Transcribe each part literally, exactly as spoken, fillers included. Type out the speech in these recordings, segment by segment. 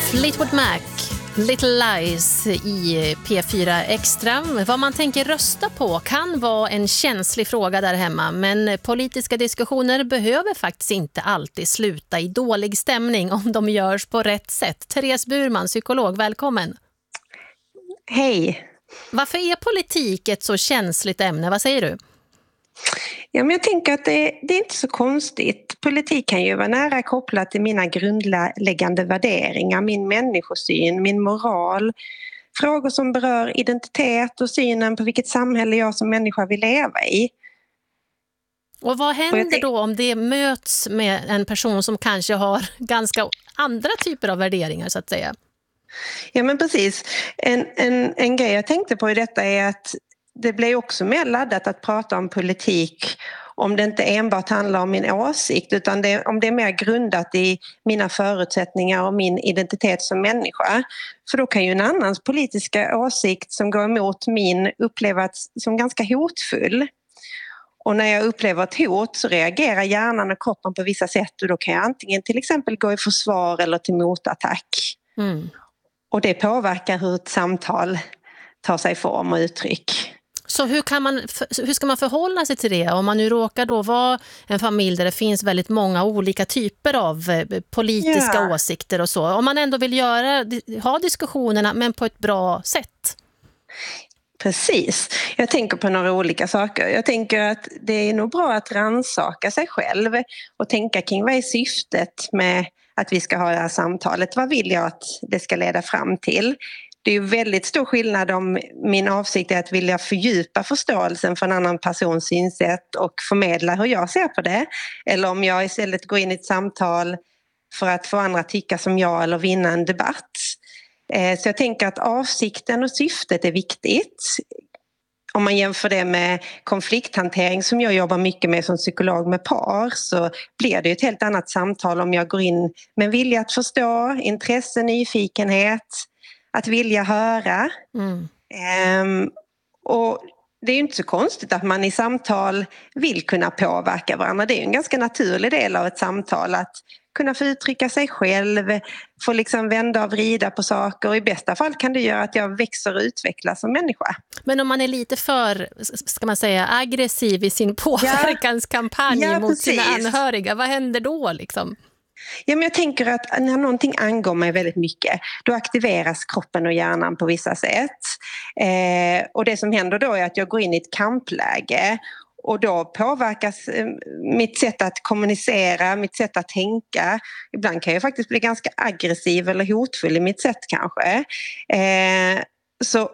Fleetwood Mac, Little Lies i P fyra Extra. Vad man tänker rösta på kan vara en känslig fråga där hemma, men politiska diskussioner behöver faktiskt inte alltid sluta i dålig stämning om de görs på rätt sätt. Therese Burman, psykolog, välkommen. Hej. Varför är politik ett så känsligt ämne? Vad säger du? Ja, men jag tänker att det, det är inte så konstigt. Politik kan ju vara nära kopplat till mina grundläggande värderingar, min människosyn, min moral. Frågor som berör identitet och synen på vilket samhälle jag som människa vill leva i. Och vad händer och tänk- då om det möts med en person som kanske har ganska andra typer av värderingar så att säga? Ja, men precis. En, en, en grej jag tänkte på i detta är att det blir också mer laddat att prata om politik om det inte enbart handlar om min åsikt, utan det, om det är mer grundat i mina förutsättningar och min identitet som människa. För då kan ju en annans politiska åsikt som går emot min upplevas som ganska hotfull. Och när jag upplever ett hot så reagerar hjärnan och kroppen på vissa sätt, och då kan jag antingen till exempel gå i försvar eller till motattack. Mm. Och det påverkar hur ett samtal tar sig form och uttryck. Så hur, kan man, hur ska man förhålla sig till det om man nu råkar då vara en familj där det finns väldigt många olika typer av politiska ja. åsikter och så. Om man ändå vill göra, ha diskussionerna men på ett bra sätt. Precis. Jag tänker på några olika saker. Jag tänker att det är nog bra att rannsaka sig själv och tänka kring vad är syftet med att vi ska ha det här samtalet. Vad vill jag att det ska leda fram till? Det är ju väldigt stor skillnad om min avsikt är att vilja fördjupa förståelsen för en annan persons synsätt och förmedla hur jag ser på det. Eller om jag istället går in i ett samtal för att få andra tycka som jag eller vinna en debatt. Så jag tänker att avsikten och syftet är viktigt. Om man jämför det med konflikthantering som jag jobbar mycket med som psykolog med par, så blir det ett helt annat samtal om jag går in med vilja att förstå, intresse, nyfikenhet, att vilja höra. Mm. Um, och det är ju inte så konstigt att man i samtal vill kunna påverka varandra. Det är ju en ganska naturlig del av ett samtal att kunna få uttrycka sig själv, få liksom vända och vrida på saker, och i bästa fall kan det göra att jag växer och utvecklas som människa. Men om man är lite för, ska man säga, aggressiv i sin påverkanskampanj ja. Ja, mot precis. Sina anhöriga, vad händer då liksom? Ja, men jag tänker att när någonting angår mig väldigt mycket, då aktiveras kroppen och hjärnan på vissa sätt. Eh, och det som händer då är att jag går in i ett kampläge. Och då påverkas mitt sätt att kommunicera, mitt sätt att tänka. Ibland kan jag faktiskt bli ganska aggressiv eller hotfull i mitt sätt kanske. Eh, så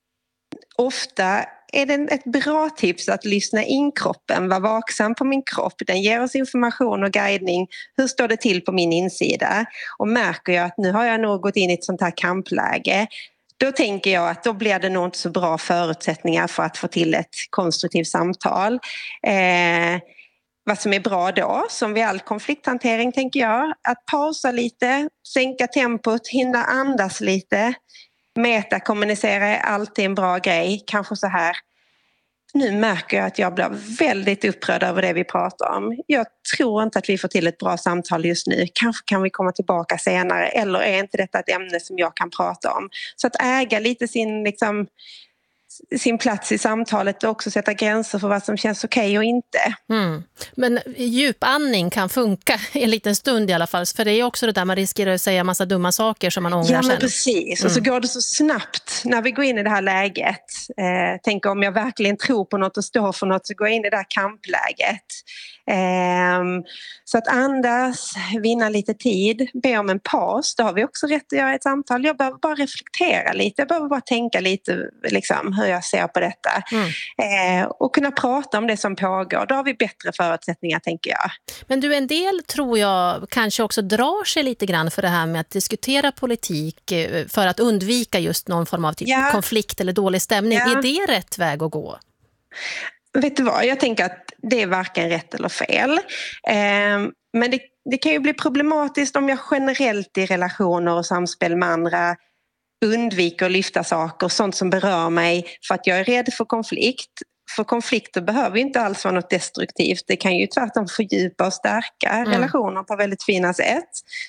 ofta är det ett bra tips att lyssna in kroppen, vara vaksam på min kropp. Den ger oss information och guidning. Hur står det till på min insida? Och märker jag att nu har jag nog gått in i ett sånt här kampläge, då tänker jag att då blir det nog inte så bra förutsättningar för att få till ett konstruktivt samtal. Eh, vad som är bra då, som vid all konflikthantering tänker jag, att pausa lite, sänka tempot, hinna andas lite. Metakommunicera är alltid en bra grej, kanske så här. Nu märker jag att jag blir väldigt upprörd över det vi pratar om. Jag tror inte att vi får till ett bra samtal just nu. Kanske kan vi komma tillbaka senare, eller är inte detta ett ämne som jag kan prata om? Så att äga lite sin, liksom, sin plats i samtalet och också sätta gränser för vad som känns okej och inte. Mm. Men djupandning kan funka en liten stund i alla fall, för det är också det där man riskerar att säga massa dumma saker som man ångrar sen. Ja, men precis. Mm. Och så går det så snabbt när vi går in i det här läget. Eh, tänk om jag verkligen tror på något och står för något, så går jag in i det här kampläget. Eh, så att andas, vinna lite tid, be om en paus, då har vi också rätt att göra ett samtal. Jag behöver bara reflektera lite, jag behöver bara tänka lite liksom, hur jag ser på detta. Mm. Eh, och kunna prata om det som pågår, då har vi bättre förutsättningar tänker jag. Men du, en del tror jag kanske också drar sig lite grann för det här med att diskutera politik för att undvika just någon form av typ ja. konflikt eller dålig stämning. Ja. Är det rätt väg att gå? Vet du vad, jag tänker att det är varken rätt eller fel. Eh, men det, det kan ju bli problematiskt om jag generellt i relationer och samspel med andra undviker att lyfta saker, sånt som berör mig, för att jag är rädd för konflikt. För konflikter behöver ju inte alls vara något destruktivt. Det kan ju tvärtom fördjupa och stärka mm. relationer på väldigt fina sätt.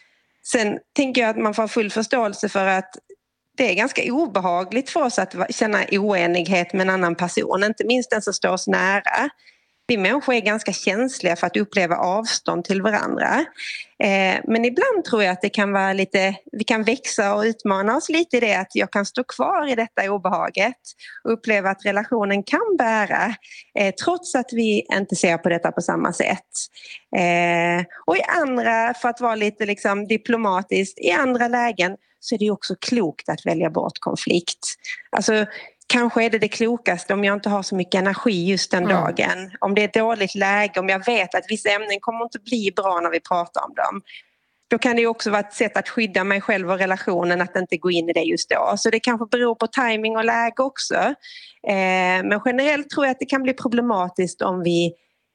Sen tänker jag att man får full förståelse för att det är ganska obehagligt för oss att känna oenighet med en annan person, inte minst den som står oss nära. Vi människor är ganska känsliga för att uppleva avstånd till varandra. Eh, men ibland tror jag att det kan vara lite, vi kan växa och utmana oss lite i det att jag kan stå kvar i detta obehaget och uppleva att relationen kan bära eh, trots att vi inte ser på detta på samma sätt. Eh, och i andra, för att vara lite liksom diplomatiskt, i andra lägen så är det också klokt att välja bort konflikt. Alltså kanske är det det klokaste om jag inte har så mycket energi just den mm. dagen. Om det är ett dåligt läge, om jag vet att vissa ämnen kommer inte bli bra när vi pratar om dem. Då kan det också vara ett sätt att skydda mig själv och relationen att inte gå in i det just då. Så det kanske beror på timing och läge också. Eh, men generellt tror jag att det kan bli problematiskt om vi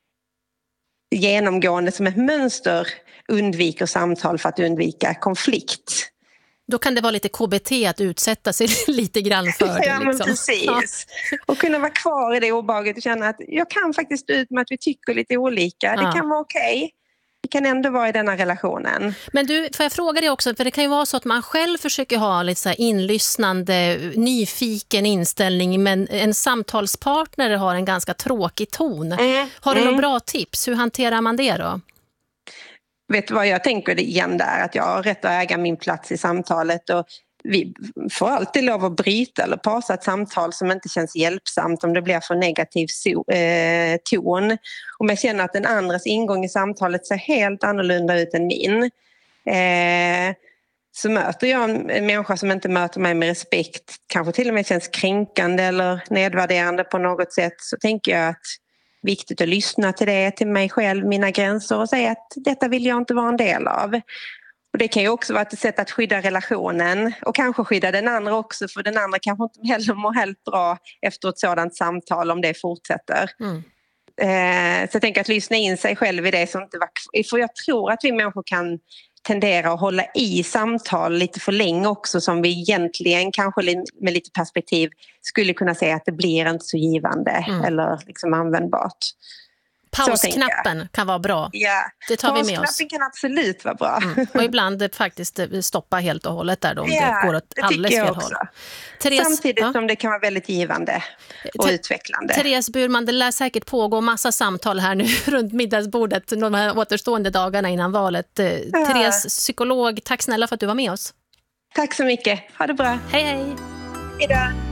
genomgående som ett mönster undviker samtal för att undvika konflikt. Då kan det vara lite K B T att utsätta sig lite grann för det. Ja, men liksom. precis. Ja. Och kunna vara kvar i det obehaget och känna att jag kan faktiskt stå ut med att vi tycker lite olika. Ja. Det kan vara okej. Okay. Vi kan ändå vara i denna relationen. Men du, får jag fråga dig också, för det kan ju vara så att man själv försöker ha lite så här inlyssnande, nyfiken inställning, men en samtalspartner har en ganska tråkig ton. Mm. Har du mm. några bra tips? Hur hanterar man det då? Vet du vad jag tänker igen där? Att jag har rätt att äga min plats i samtalet och vi får alltid lov att bryta eller pausa ett samtal som inte känns hjälpsamt om det blir för negativ so- eh, ton. Om jag känner att den andras ingång i samtalet ser helt annorlunda ut än min. Eh, så möter jag en människa som inte möter mig med respekt, kanske till och med känns kränkande eller nedvärderande på något sätt, så tänker jag att viktigt att lyssna till det, till mig själv, mina gränser och säga att detta vill jag inte vara en del av. Och det kan ju också vara ett sätt att skydda relationen och kanske skydda den andra också, för den andra kanske inte heller mår helt bra efter ett sådant samtal om det fortsätter. Mm. Eh, så jag tänker att lyssna in sig själv i det som inte var, för jag tror att vi människor kan tendera att hålla i samtal lite för länge också, som vi egentligen kanske med lite perspektiv skulle kunna säga att det blir inte så givande mm. eller liksom användbart. Pausknappen kan vara bra. Ja, det tar vi med oss. Pausknappen kan absolut vara bra. Mm. Och ibland faktiskt stoppa helt och hållet där då, om ja, det går åt alldeles fel håll. Therese, Samtidigt ja. som det kan vara väldigt givande och T- utvecklande. Therese Burman, det lär säkert pågå massa samtal här nu runt middagsbordet de här återstående dagarna innan valet. Ja. Therese, psykolog, tack snälla för att du var med oss. Tack så mycket. Ha det bra. Hej hej. Hej då.